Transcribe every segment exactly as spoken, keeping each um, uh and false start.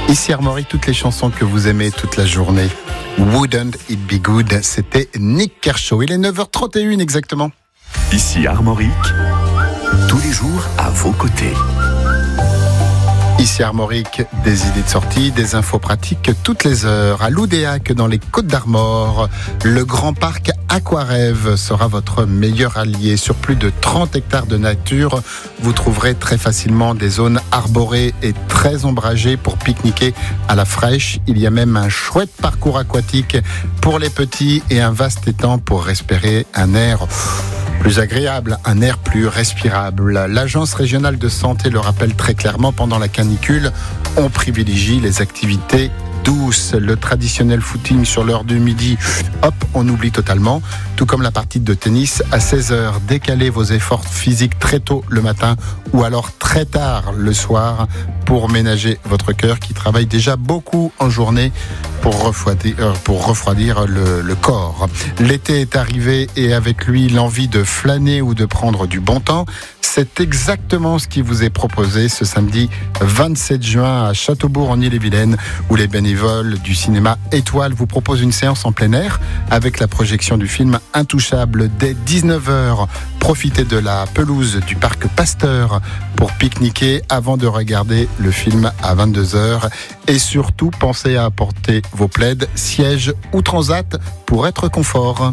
Ici Armorique, toutes les chansons que vous aimez toute la journée. Wouldn't It Be Good, c'était Nick Kershaw. Il est neuf heures trente et une exactement. Ici Armorique, tous les jours à vos côtés. Ici Armorique, des idées de sortie, des infos pratiques toutes les heures. À Loudéac, dans les Côtes d'Armor, le grand parc Aquarêve sera votre meilleur allié. Sur plus de trente hectares de nature, vous trouverez très facilement des zones arborées et très ombragées pour pique-niquer à la fraîche. Il y a même un chouette parcours aquatique pour les petits et un vaste étang pour respirer un air plus agréable, un air plus respirable. L'Agence régionale de santé le rappelle très clairement, pendant la canicule, on privilégie les activités douces. Le traditionnel footing sur l'heure du midi, hop, on oublie totalement. Tout comme la partie de tennis à seize heures. Décalez vos efforts physiques très tôt le matin ou alors très tard le soir pour ménager votre cœur qui travaille déjà beaucoup en journée pour refroidir, pour refroidir le, le corps. L'été est arrivé et avec lui l'envie de flâner ou de prendre du bon temps. C'est exactement ce qui vous est proposé ce samedi vingt-sept juin à Châteaubourg en Ille-et-Vilaine, où les bénévoles du cinéma Étoile vous proposent une séance en plein air avec la projection du film Intouchable dès dix-neuf heures. Profitez de la pelouse du parc Pasteur pour pique-niquer avant de regarder le film à vingt-deux heures. Et surtout, pensez à apporter vos plaids, sièges ou transat pour être confort.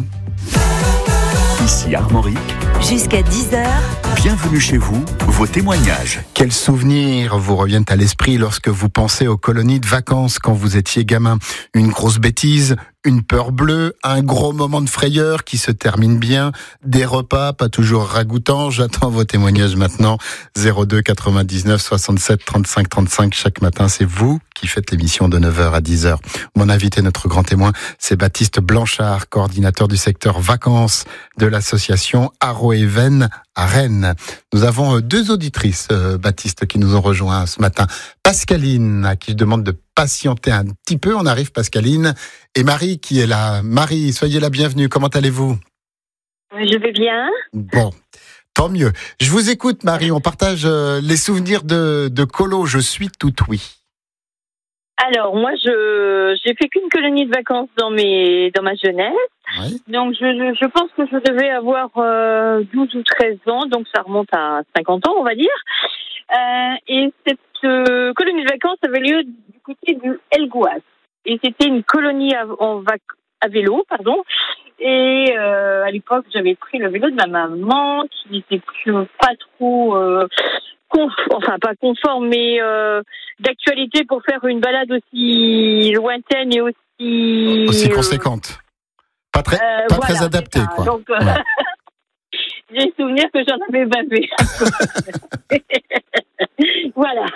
Ici Armorique, jusqu'à dix heures. Bienvenue chez vous, vos témoignages. Quels souvenirs vous reviennent à l'esprit lorsque vous pensez aux colonies de vacances quand vous étiez gamin? Une grosse bêtise, une peur bleue, un gros moment de frayeur qui se termine bien, des repas pas toujours ragoûtants. J'attends vos témoignages maintenant. zéro deux quatre-vingt-dix-neuf soixante-sept trente-cinq trente-cinq. Chaque matin, c'est vous qui faites l'émission de neuf heures à dix heures. Mon invité, notre grand témoin, c'est Baptiste Blanchard, coordinateur du secteur vacances de l'association Haro Even à Rennes. Nous avons deux auditrices, euh, Baptiste, qui nous ont rejoints ce matin. Pascaline, à qui je demande de patienter un petit peu. On arrive, Pascaline. Et Marie, qui est là. Marie, soyez la bienvenue. Comment allez-vous? Je vais bien. Bon, tant mieux. Je vous écoute, Marie. On partage euh, les souvenirs de, de Colo. Je suis tout oui. Alors, moi, je j'ai fait qu'une colonie de vacances dans mes dans ma jeunesse. Oui. Donc, je, je je pense que je devais avoir euh, douze ou treize ans. Donc, ça remonte à cinquante ans, on va dire. Euh, et cette euh, colonie de vacances avait lieu du côté du Helgoas. Et c'était une colonie à, en vac- à vélo, pardon. Et euh, à l'époque, j'avais pris le vélo de ma maman, qui n'était plus pas trop... Euh, Conf- enfin pas conforme, mais euh, d'actualité pour faire une balade aussi lointaine et aussi Aussi euh, conséquente. Pas très, euh, pas voilà, très adaptée, ça. quoi. Donc, euh, Ouais. j'ai souvenir que j'en avais bavé. Voilà.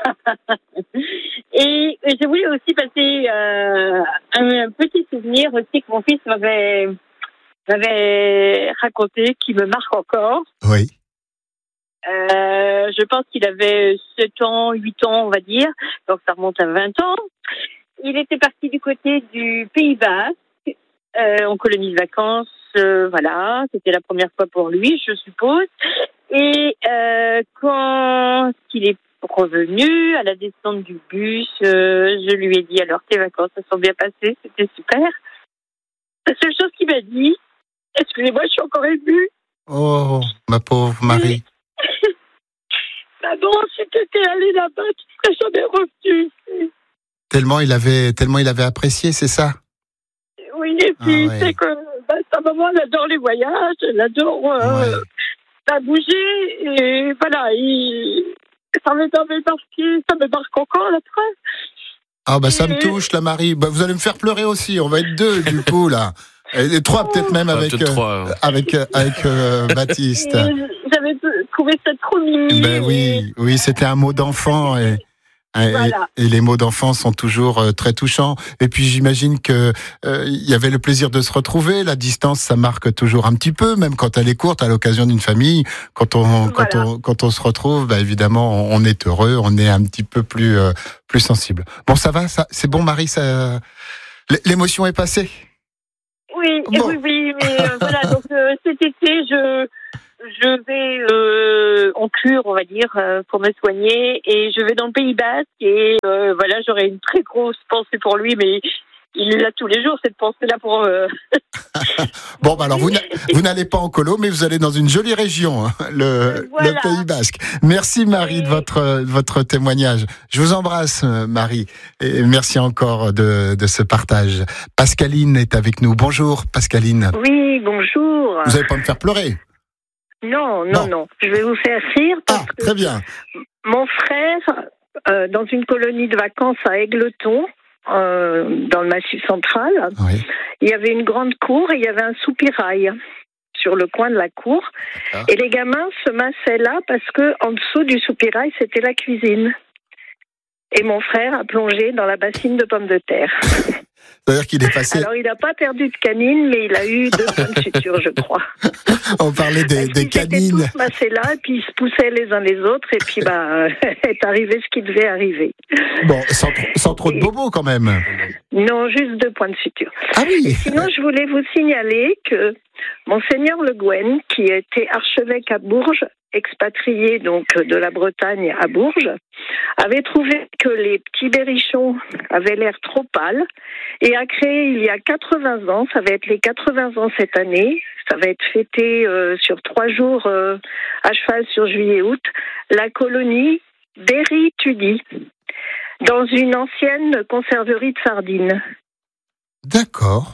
Et je voulais aussi passer euh, un, un petit souvenir aussi que mon fils m'avait m'avait raconté, qui me marque encore. Oui. Euh, je pense qu'il avait sept ans, huit ans, on va dire. Donc, ça remonte à vingt ans. Il était parti du côté du Pays Basque, euh, en colonie de vacances. Euh, voilà, c'était la première fois pour lui, je suppose. Et euh, quand il est revenu à la descente du bus, euh, je lui ai dit, alors, tes vacances, ça sont bien passées, c'était super. La seule chose qu'il m'a dit, excusez-moi, je suis encore émue. Oh, ma pauvre Marie. Maman, si tu étais allée là-bas, tu serais jamais revenue ici. Tellement il avait, tellement il avait apprécié, c'est ça? Oui, et puis Ah, ouais. c'est que bah, sa maman, elle adore les voyages, elle adore euh, Ouais. la bouger, et voilà, il... ça m'est marqué, ça me marque encore la trace. Ah bah ça me touche, la Marie. Bah, vous allez me faire pleurer aussi. On va être deux du coup là. Et trois peut-être même Ah, avec peut-être euh, trois, ouais. avec euh, avec euh, Baptiste. Et j'avais trouvé ça trop mimi. Ben oui, oui, c'était un mot d'enfant et, et, Voilà. et les mots d'enfant sont toujours euh, très touchants. Et puis j'imagine que euh, il y avait le plaisir de se retrouver. La distance, ça marque toujours un petit peu, même quand elle est courte, à l'occasion d'une famille. Quand on quand Voilà. on quand on se retrouve, bah évidemment, on est heureux, on est un petit peu plus euh, plus sensible. Bon, ça va, ça, c'est bon, Marie, ça, l'émotion est passée. Oui, Bon. oui, oui, mais euh, voilà, donc euh, cet été, je, je vais euh, en cure, on va dire, euh, pour me soigner, et je vais dans le Pays Basque, et euh, voilà, j'aurai une très grosse pensée pour lui, mais il l'a tous les jours, cette pensée-là pour... Euh... Bon, bah alors, vous, n'a, vous n'allez pas en colo, mais vous allez dans une jolie région, hein, le, voilà. le Pays Basque. Merci, Marie, et... de votre, votre témoignage. Je vous embrasse, Marie, et merci encore de, de ce partage. Pascaline est avec nous. Bonjour, Pascaline. Oui, bonjour. Vous n'allez pas me faire pleurer? Non, non, non, non. Je vais vous faire rire parce ah, très bien. que mon frère, euh, dans une colonie de vacances à Égletons, Euh, dans le Massif central, oui. il y avait une grande cour et il y avait un soupirail sur le coin de la cour. Ah. Et les gamins se massaient là parce que en dessous du soupirail, c'était la cuisine. Et mon frère a plongé dans la bassine de pommes de terre. C'est-à-dire qu'il est passé... Alors, il n'a pas perdu de canine, mais il a eu deux bonnes sutures, je crois. On parlait des, des canines. Ils étaient tous massés là, et puis ils se poussaient les uns les autres, et puis bah, est arrivé ce qui devait arriver. Bon, sans, sans trop de bobos quand même. Non, juste deux points de suture. Ah oui. Et sinon, je voulais vous signaler que Monseigneur Le Guen, qui était archevêque à Bourges, expatrié donc de la Bretagne à Bourges, avait trouvé que les petits berrichons avaient l'air trop pâles et a créé il y a quatre-vingts ans, ça va être les quatre-vingts ans cette année, ça va être fêté euh, sur trois jours euh, à cheval sur juillet-août, la colonie Berry-Tudy, dans une ancienne conserverie de sardines. D'accord.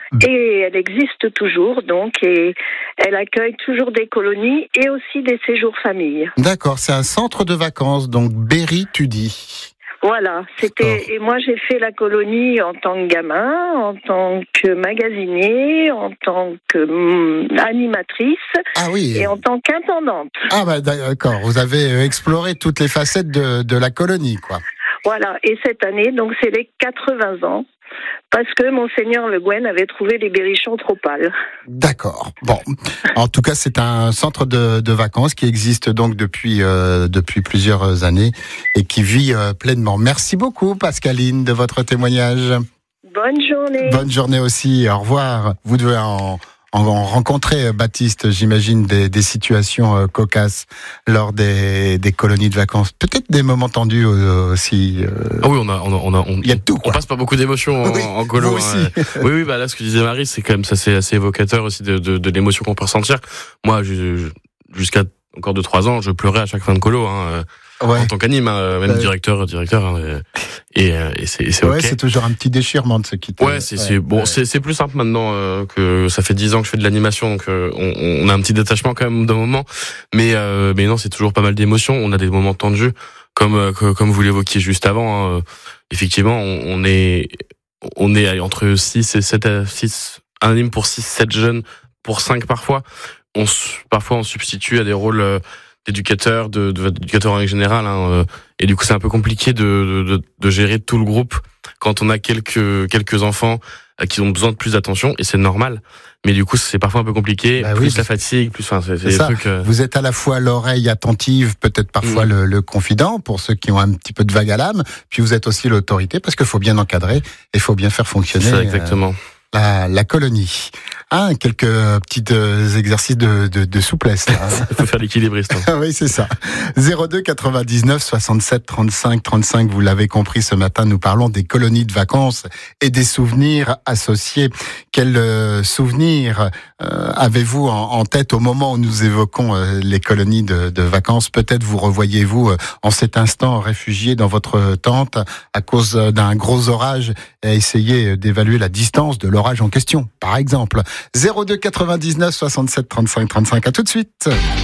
Et elle existe toujours, donc, et elle accueille toujours des colonies et aussi des séjours famille. D'accord, c'est un centre de vacances, donc Berry-Tudy. Voilà, c'était, et moi j'ai fait la colonie en tant que gamin, en tant que magasinier, en tant que hum, animatrice, ah oui. et en tant qu'intendante. Ah bah d'accord, vous avez exploré toutes les facettes de, de la colonie, quoi. Voilà, et cette année, donc c'est les quatre-vingts ans. Parce que Monseigneur Le Guen avait trouvé les berrichons trop pâles. D'accord. Bon, en tout cas, c'est un centre de, de vacances qui existe donc depuis euh, depuis plusieurs années et qui vit euh, pleinement. Merci beaucoup, Pascaline, de votre témoignage. Bonne journée. Bonne journée aussi. Au revoir. Vous devez en En, en rencontrer, Baptiste, j'imagine, des, des situations euh, cocasses lors des, des colonies de vacances. Peut-être des moments tendus euh, aussi. Euh... Ah oui, on a, on a, on a, on, Il y a tout, quoi. On passe pas beaucoup d'émotions en, oui, en colo. Vous aussi. Hein. Oui, oui, bah là, ce que disait Marie, c'est quand même ça, c'est assez évocateur aussi de, de, de l'émotion qu'on peut ressentir. Moi, je, jusqu'à encore deux, trois ans, je pleurais à chaque fin de colo, hein, ouais. En tant qu'anime, hein, même ouais. directeur, directeur. Hein, et, et c'est, c'est ouais, ok. C'est toujours un petit déchirement de se quitter. Ouais, c'est, ouais, c'est bon, ouais. c'est, c'est plus simple maintenant euh, que ça fait dix ans que je fais de l'animation, donc euh, on, on a un petit détachement quand même d'un moment. Mais, euh, mais non, c'est toujours pas mal d'émotions. On a des moments tendus, comme, euh, comme vous l'évoquiez juste avant. Hein, effectivement, on, on est, on est entre six et sept, six, un anime pour six, sept jeunes, pour cinq parfois. On, parfois, on substitue à des rôles euh, d'éducateurs, de, de, d'éducateurs en général, hein, euh, et du coup, c'est un peu compliqué de, de, de gérer tout le groupe quand on a quelques, quelques enfants euh, qui ont besoin de plus d'attention, et c'est normal. Mais du coup, c'est parfois un peu compliqué, bah plus oui, la fatigue, plus, enfin, c'est, c'est, c'est des ça. Trucs. Euh... Vous êtes à la fois l'oreille attentive, peut-être parfois mmh. le, le confident, pour ceux qui ont un petit peu de vague à l'âme, puis vous êtes aussi l'autorité, parce qu'il faut bien encadrer, et il faut bien faire fonctionner. C'est ça, exactement. Euh, La, la colonie. Ah, quelques petits euh, exercices de, de, de souplesse. Là. Il faut faire l'équilibriste. Hein. Oui, c'est ça. zéro deux quatre-vingt-dix-neuf soixante-sept trente-cinq trente-cinq, vous l'avez compris, ce matin, nous parlons des colonies de vacances et des souvenirs associés. Quels euh, souvenirs euh, avez-vous en, en tête au moment où nous évoquons euh, les colonies de, de vacances? Peut-être vous revoyez-vous euh, en cet instant réfugié dans votre tente à cause d'un gros orage et essayer d'évaluer la distance de l'orage en question, par exemple. zéro deux quatre-vingt-dix-neuf soixante-sept trente-cinq trente-cinq, à tout de suite.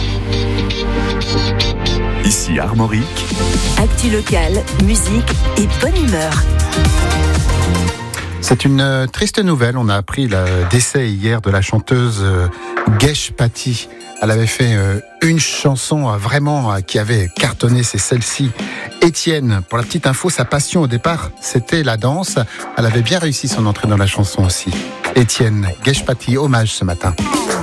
Ici Armorique. Actu locale, musique et bonne humeur. C'est une triste nouvelle. On a appris le décès hier de la chanteuse Gesh Patti. Elle avait fait une chanson vraiment qui avait cartonné, c'est celle-ci. Étienne, pour la petite info, sa passion au départ, c'était la danse. Elle avait bien réussi son entrée dans la chanson aussi. Étienne, Gesh Patti, hommage ce matin.